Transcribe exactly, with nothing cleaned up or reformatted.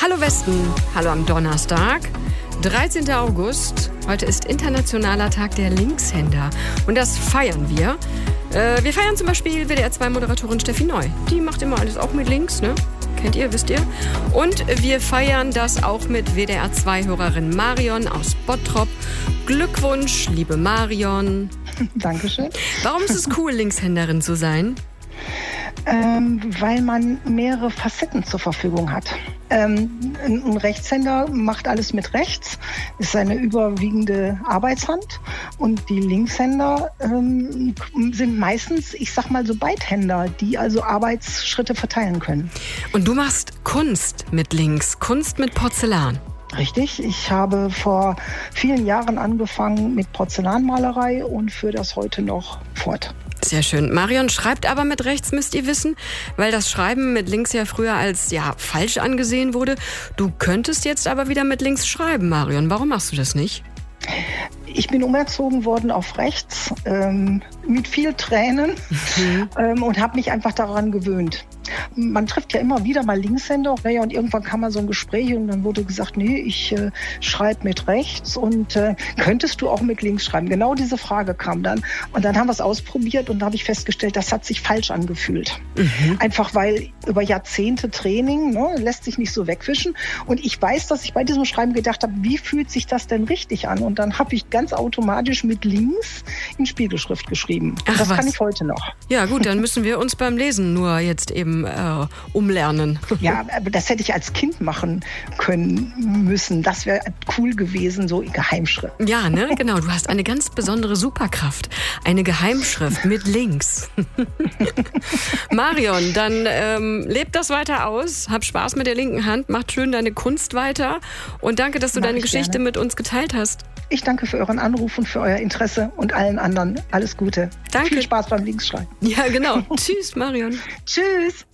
Hallo Westen, hallo am Donnerstag, dreizehnten August. Heute ist Internationaler Tag der Linkshänder und das feiern wir. Äh, wir feiern zum Beispiel W D R zwei Moderatorin Steffi Neu. Die macht immer alles auch mit links, ne? Kennt ihr, wisst ihr? Und wir feiern das auch mit W D R zwei Hörerin Marion aus Bottrop. Glückwunsch, liebe Marion. Dankeschön. Warum ist es cool, Linkshänderin zu sein? Ähm, weil man mehrere Facetten zur Verfügung hat. Ähm, ein Rechtshänder macht alles mit rechts, ist seine überwiegende Arbeitshand. Und die Linkshänder ähm, sind meistens, ich sag mal so Beidhänder, die also Arbeitsschritte verteilen können. Und du machst Kunst mit links, Kunst mit Porzellan. Richtig, ich habe vor vielen Jahren angefangen mit Porzellanmalerei und führe das heute noch fort. Sehr schön. Marion schreibt aber mit rechts, müsst ihr wissen, weil das Schreiben mit links ja früher als ja falsch angesehen wurde. Du könntest jetzt aber wieder mit links schreiben, Marion. Warum machst du das nicht? Ich bin umerzogen worden auf rechts, ähm, mit viel Tränen mhm. ähm, und habe mich einfach daran gewöhnt. Man trifft ja immer wieder mal Linkshänder, ja, und irgendwann kam mal so ein Gespräch und dann wurde gesagt, nee, ich äh, schreibe mit rechts und äh, könntest du auch mit links schreiben? Genau diese Frage kam dann und dann haben wir es ausprobiert und da habe ich festgestellt, das hat sich falsch angefühlt. Mhm. Einfach weil über Jahrzehnte Training, ne, lässt sich nicht so wegwischen und ich weiß, dass ich bei diesem Schreiben gedacht habe, wie fühlt sich das denn richtig an? Und dann habe ich ganz automatisch mit links in Spiegelschrift geschrieben. Ach, das was? kann ich heute noch. Ja gut, dann müssen wir uns beim Lesen nur jetzt eben Äh, umlernen. Ja, aber das hätte ich als Kind machen können müssen. Das wäre cool gewesen, so Geheimschrift. Ja, ne, genau. Du hast eine ganz besondere Superkraft. Eine Geheimschrift mit links. Marion, dann ähm, lebt das weiter aus. Hab Spaß mit der linken Hand. Macht schön deine Kunst weiter. Und danke, dass du Mach deine Geschichte gerne. mit uns geteilt hast. Ich danke für euren Anruf und für euer Interesse und allen anderen. Alles Gute. Danke. Viel Spaß beim Linksschreiben. Ja, genau. Tschüss, Marion. Tschüss.